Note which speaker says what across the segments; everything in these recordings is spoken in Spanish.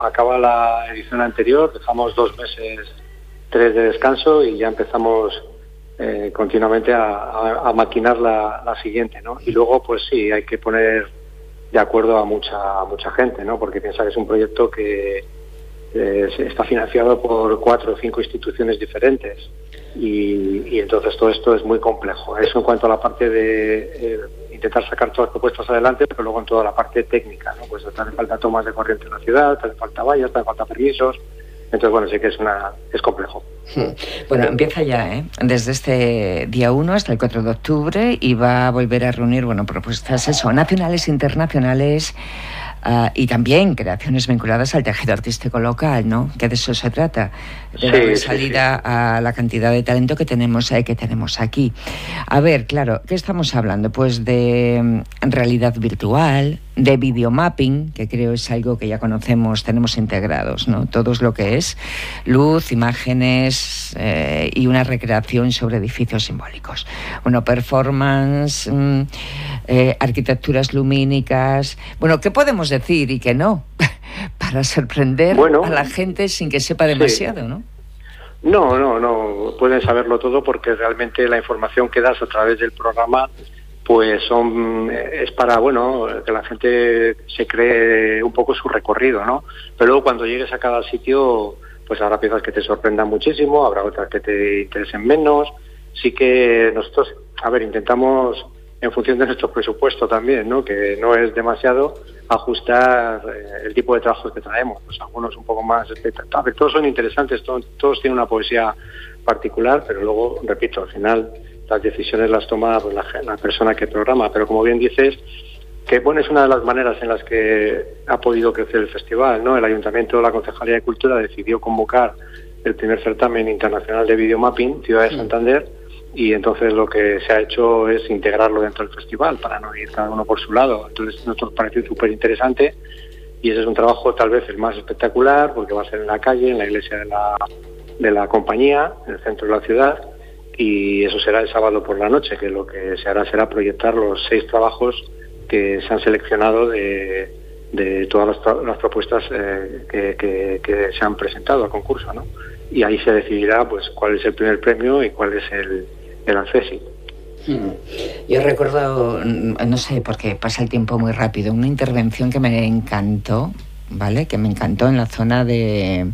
Speaker 1: acaba la edición anterior, dejamos 2 meses, 3 de descanso y ya empezamos continuamente a maquinar la siguiente, ¿no? Y luego, pues sí, hay que poner de acuerdo a mucha gente, ¿no? Porque piensa que es un proyecto que está financiado por 4 o 5 instituciones diferentes y entonces todo esto es muy complejo. Eso en cuanto a la parte de intentar sacar todas las propuestas adelante, pero luego en toda la parte técnica, ¿no? Pues te hace falta tomas de corriente en la ciudad, te hace falta vallas, te hace falta permisos. Entonces, bueno, sí que es complejo.
Speaker 2: Bueno, empieza ya, ¿eh? Desde este día 1 hasta el 4 de octubre y va a volver a reunir, bueno, propuestas nacionales, internacionales y también creaciones vinculadas al tejido artístico local, ¿no? Que de eso se trata, de darle salida a la cantidad de talento que tenemos aquí. A ver, claro, ¿qué estamos hablando? Pues de realidad virtual, de videomapping, que creo es algo que ya conocemos, tenemos integrados, ¿no? Todo es lo que es luz, imágenes y una recreación sobre edificios simbólicos. Bueno, performance, arquitecturas lumínicas. Bueno, ¿qué podemos decir y qué no? Para sorprender a la gente sin que sepa demasiado, ¿no?
Speaker 1: No, pueden saberlo todo porque realmente la información que das a través del programa pues es para, bueno, que la gente se cree un poco su recorrido, ¿no? Pero luego cuando llegues a cada sitio, pues habrá piezas que te sorprendan muchísimo, habrá otras que te interesen menos. Sí que nosotros, intentamos, en función de nuestro presupuesto también, ¿no? Que no es demasiado, ajustar el tipo de trabajos que traemos. Pues algunos un poco más espectaculares. Todos son interesantes, todos tienen una poesía particular, pero luego, repito, al final las decisiones las toma pues, la persona que programa, pero como bien dices, que bueno, es una de las maneras en las que ha podido crecer el festival, ¿no? El Ayuntamiento de la Concejalía de Cultura decidió convocar el primer certamen internacional de videomapping, Ciudad de Santander, y entonces lo que se ha hecho es integrarlo dentro del festival para no ir cada uno por su lado. Entonces nos pareció súper interesante y ese es un trabajo tal vez el más espectacular porque va a ser en la calle, en la iglesia de la compañía, en el centro de la ciudad. Y eso será el sábado por la noche, que lo que se hará será proyectar los 6 trabajos que se han seleccionado de todas las propuestas que se han presentado al concurso, ¿no? Y ahí se decidirá pues cuál es el primer premio y cuál es el acceso.
Speaker 2: Yo recuerdo, no sé, porque pasa el tiempo muy rápido, una intervención que me encantó, ¿vale? Que me encantó en la zona del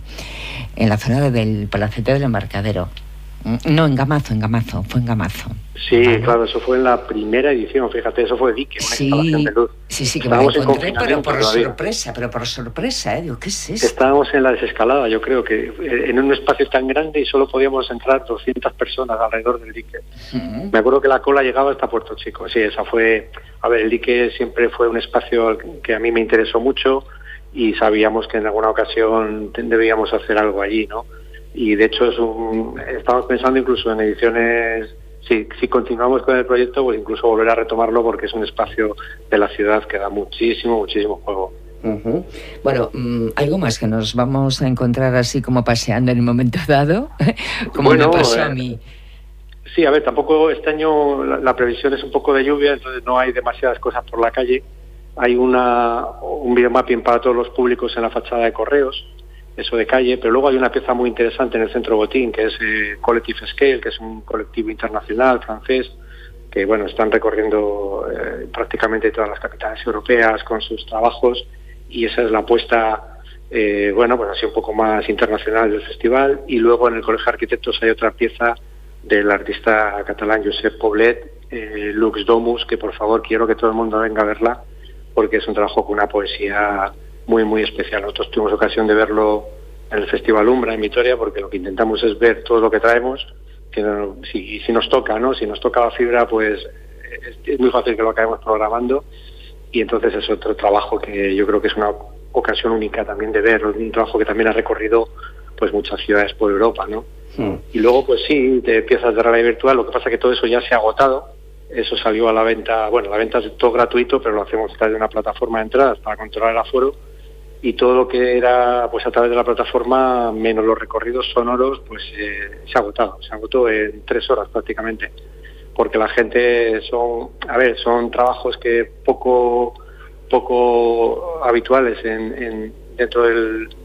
Speaker 2: Palacete del Embarcadero. No, en Gamazo, fue en Gamazo.
Speaker 1: Sí, ¿vale? Claro, eso fue en la primera edición, fíjate, eso fue Dique, una instalación de luz.
Speaker 2: Sí, que me lo encontré, pero por sorpresa, digo, ¿qué es esto?
Speaker 1: Estábamos en la desescalada, yo creo que en un espacio tan grande y solo podíamos entrar 200 personas alrededor del dique. Me acuerdo que la cola llegaba hasta Puerto Chico, sí, esa fue... A ver, el dique siempre fue un espacio que a mí me interesó mucho y sabíamos que en alguna ocasión debíamos hacer algo allí, ¿no? Y de hecho estamos pensando incluso en ediciones, si continuamos con el proyecto, pues incluso volver a retomarlo porque es un espacio de la ciudad que da muchísimo juego.
Speaker 2: Bueno, algo más que nos vamos a encontrar así como paseando en un momento dado, como me pasó a mí.
Speaker 1: Sí, a ver, tampoco este año la previsión es un poco de lluvia, entonces no hay demasiadas cosas por la calle. Hay un videomapping para todos los públicos en la fachada de Correos, eso de calle, pero luego hay una pieza muy interesante en el Centro Botín, que es Collective Scale, que es un colectivo internacional francés, que bueno, están recorriendo prácticamente todas las capitales europeas con sus trabajos, y esa es la apuesta, pues así un poco más internacional del festival. Y luego en el Colegio de Arquitectos hay otra pieza del artista catalán Josep Poblet, Lux Domus, que por favor quiero que todo el mundo venga a verla, porque es un trabajo con una poesía muy especial. Nosotros tuvimos ocasión de verlo en el Festival Umbra en Vitoria, porque lo que intentamos es ver todo lo que traemos, que si nos toca, ¿no? Si nos toca la fibra, pues es muy fácil que lo acabemos programando, y entonces es otro trabajo que yo creo que es una ocasión única también de ver, un trabajo que también ha recorrido pues muchas ciudades por Europa, ¿no? Y luego pues sí, de piezas de realidad virtual, lo que pasa es que todo eso ya se ha agotado. Eso salió a la venta, la venta es todo gratuito, pero lo hacemos a través de una plataforma de entradas para controlar el aforo, y todo lo que era pues a través de la plataforma, menos los recorridos sonoros, pues se ha agotó en 3 horas prácticamente, porque la gente son trabajos que poco habituales dentro del